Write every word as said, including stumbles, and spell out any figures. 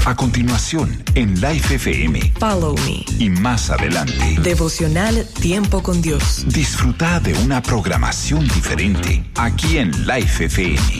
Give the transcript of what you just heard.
A continuación, en Life F M. Follow Me. Y más adelante. Devocional Tiempo con Dios. Disfruta de una programación diferente aquí en Life F M.